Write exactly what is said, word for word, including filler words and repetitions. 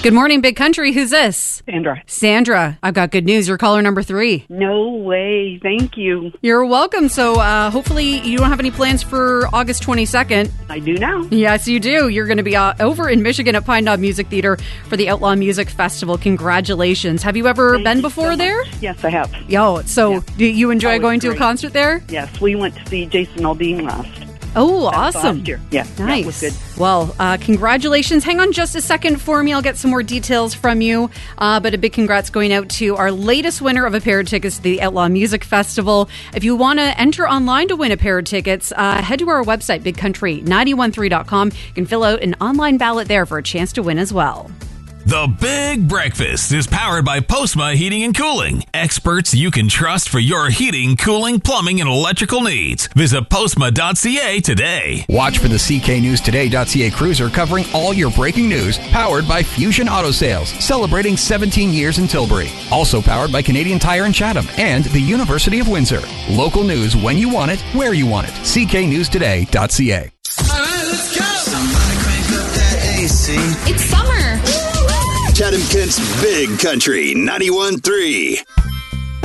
Good morning, Big Country. Who's this? Sandra. Sandra. I've got good news. You're caller number three. No way. Thank you. You're welcome. So uh, hopefully you don't have any plans for August twenty-second. I do now. Yes, you do. You're going to be uh, over in Michigan at Pine Knob Music Theater for the Outlaw Music Festival. Congratulations. Have you ever Thank been you before so there? much. Yes, I have. Yo, so Yeah. do you enjoy Always going to a great. concert there? Yes, we went to see Jason Aldean last. Oh, That was awesome. Last year. Yeah, Nice. yeah, it was good. Well, uh, congratulations. Hang on just a second for me. I'll get some more details from you. Uh, but a big congrats going out to our latest winner of a pair of tickets to the Outlaw Music Festival. If you want to enter online to win a pair of tickets, uh, head to our website, big country nine one three dot com. You can fill out an online ballot there for a chance to win as well. The Big Breakfast is powered by Postma Heating and Cooling. Experts you can trust for your heating, cooling, plumbing, and electrical needs. Visit postma dot c a today. Watch for the C K News Today dot c a cruiser covering all your breaking news, powered by Fusion Auto Sales, celebrating seventeen years in Tilbury. Also powered by Canadian Tire in Chatham and the University of Windsor. Local news when you want it, where you want it. C K News Today dot c a. All right, let's go. Somebody crank up that A C. It's summer. Chatham Kent's Big Country ninety-one point three.